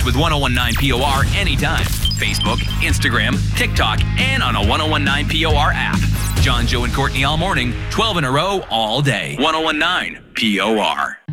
with 1019 POR anytime. Facebook, Instagram, TikTok, and on a 1019 POR app. John, Joe, and Courtney all morning, 12 in a row all day. 1019 POR.